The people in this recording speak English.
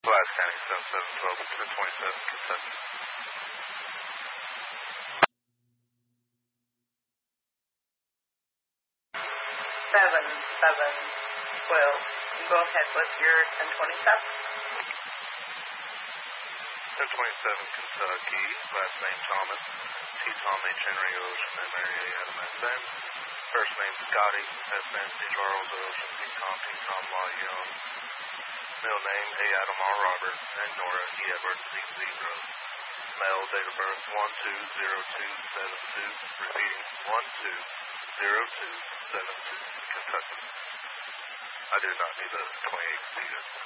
Glass County 7712 to 27, Kentucky. 7712. Go ahead with your 1027. 1027, Kentucky. Last name Thomas. T. Tom H. Henry Ocean and Mary A. Adam S. N. First name Scotty S. Nancy Charles Ocean T. Tom T. Tom Law Young. Middle name A. Adam R. Robert and Nora E. Edwards Z. Rose. Male, date of birth 120272. Repeating 120272. Kentucky. I do not need a 28 seater.